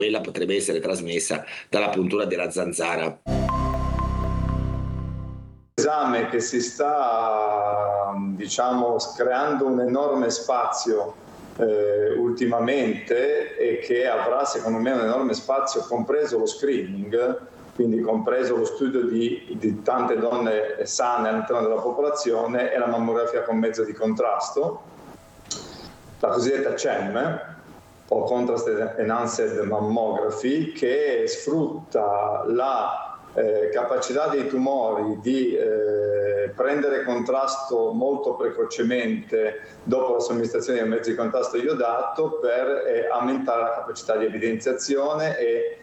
quella potrebbe essere trasmessa dalla puntura della zanzara. Esame che si sta, creando un enorme spazio ultimamente e che avrà secondo me un enorme spazio, compreso lo screening, quindi compreso lo studio di tante donne sane all'interno della popolazione, è la mammografia con mezzo di contrasto, la cosiddetta CEM o Contrast Enhanced Mammography, che sfrutta la capacità dei tumori di prendere contrasto molto precocemente dopo la somministrazione di mezzi di contrasto iodato per aumentare la capacità di evidenziazione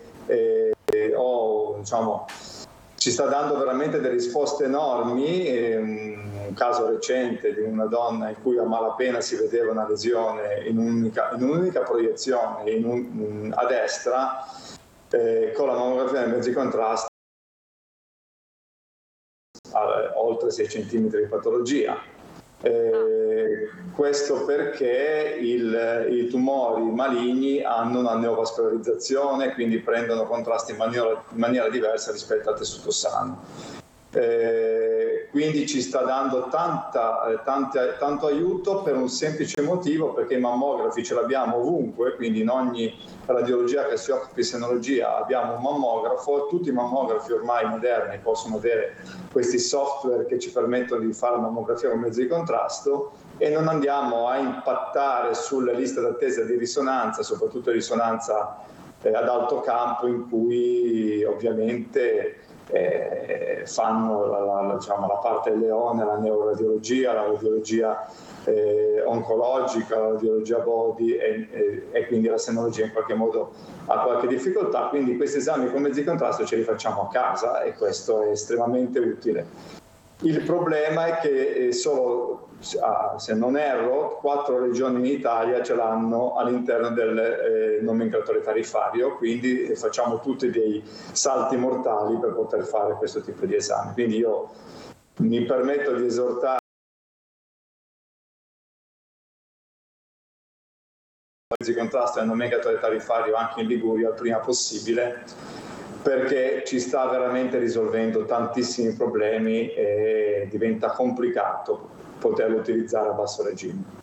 ci sta dando veramente delle risposte enormi. Un caso recente di una donna in cui a malapena si vedeva una lesione in un'unica proiezione a destra, con la mammografia dei mezzi di contrasto oltre 6 cm di patologia. Questo perché i tumori maligni hanno una neovascolarizzazione, quindi prendono contrasti in maniera diversa rispetto al tessuto sano. Quindi ci sta dando tanto aiuto per un semplice motivo, perché i mammografi ce l'abbiamo ovunque, quindi in ogni radiologia che si occupi di senologia abbiamo un mammografo. Tutti i mammografi ormai moderni possono avere questi software che ci permettono di fare la mammografia con mezzo di contrasto e non andiamo a impattare sulle liste d'attesa di risonanza, soprattutto risonanza ad alto campo, in cui ovviamente fanno la parte del leone, la neuroradiologia, la radiologia oncologica, la radiologia body e quindi la senologia in qualche modo ha qualche difficoltà. Quindi questi esami con mezzi di contrasto ce li facciamo a casa e questo è estremamente utile. Il problema è che solo, se non erro, 4 regioni in Italia ce l'hanno all'interno del nomenclatore tariffario, quindi facciamo tutti dei salti mortali per poter fare questo tipo di esami. Quindi io mi permetto di esortare di contrasto nel nomenclatore tariffario anche in Liguria il prima possibile, perché ci sta veramente risolvendo tantissimi problemi e diventa complicato poterlo utilizzare a basso regime.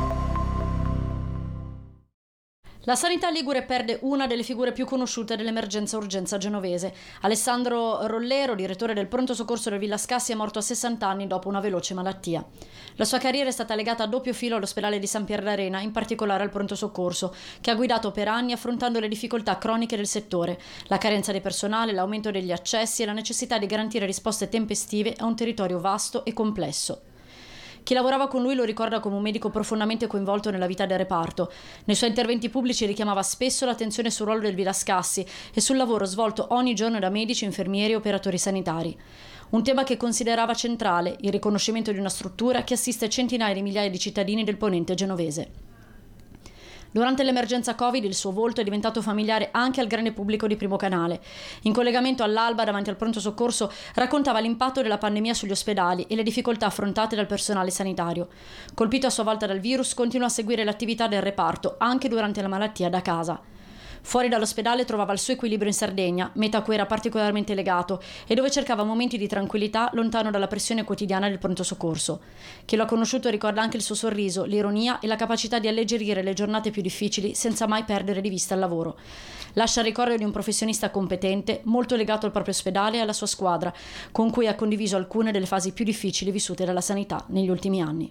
La sanità ligure perde una delle figure più conosciute dell'emergenza-urgenza genovese. Alessandro Rollero, direttore del pronto soccorso del Villa Scassi, è morto a 60 anni dopo una veloce malattia. La sua carriera è stata legata a doppio filo all'ospedale di San Pierdarena, in particolare al pronto soccorso, che ha guidato per anni affrontando le difficoltà croniche del settore, la carenza di personale, l'aumento degli accessi e la necessità di garantire risposte tempestive a un territorio vasto e complesso. Chi lavorava con lui lo ricorda come un medico profondamente coinvolto nella vita del reparto. Nei suoi interventi pubblici richiamava spesso l'attenzione sul ruolo del Villa Scassi e sul lavoro svolto ogni giorno da medici, infermieri e operatori sanitari. Un tema che considerava centrale, il riconoscimento di una struttura che assiste centinaia di migliaia di cittadini del ponente genovese. Durante l'emergenza Covid il suo volto è diventato familiare anche al grande pubblico di Primo Canale. In collegamento all'alba davanti al pronto soccorso raccontava l'impatto della pandemia sugli ospedali e le difficoltà affrontate dal personale sanitario. Colpito a sua volta dal virus, continua a seguire l'attività del reparto anche durante la malattia da casa. Fuori dall'ospedale trovava il suo equilibrio in Sardegna, meta a cui era particolarmente legato, e dove cercava momenti di tranquillità lontano dalla pressione quotidiana del pronto soccorso. Chi lo ha conosciuto ricorda anche il suo sorriso, l'ironia e la capacità di alleggerire le giornate più difficili senza mai perdere di vista il lavoro. Lascia il ricordo di un professionista competente, molto legato al proprio ospedale e alla sua squadra, con cui ha condiviso alcune delle fasi più difficili vissute dalla sanità negli ultimi anni.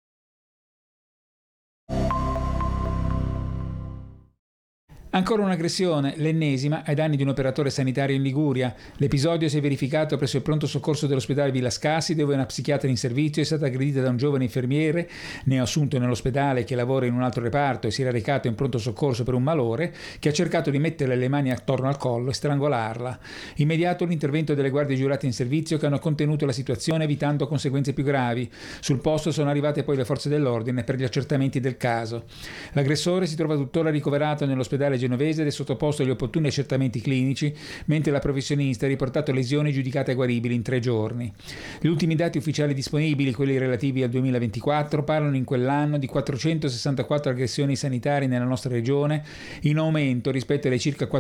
Ancora un'aggressione, l'ennesima, ai danni di un operatore sanitario in Liguria. L'episodio si è verificato presso il pronto soccorso dell'ospedale Villa Scassi, dove una psichiatra in servizio è stata aggredita da un giovane infermiere, neoassunto nell'ospedale, che lavora in un altro reparto e si era recato in pronto soccorso per un malore, che ha cercato di metterle le mani attorno al collo e strangolarla. Immediato l'intervento delle guardie giurate in servizio, che hanno contenuto la situazione evitando conseguenze più gravi. Sul posto sono arrivate poi le forze dell'ordine per gli accertamenti del caso. L'aggressore si trova tuttora ricoverato nell'ospedale genovese ed è sottoposto agli opportuni accertamenti clinici, mentre la professionista ha riportato lesioni giudicate guaribili in 3 giorni. Gli ultimi dati ufficiali disponibili, quelli relativi al 2024, parlano in quell'anno di 464 aggressioni sanitarie nella nostra regione, in aumento rispetto alle circa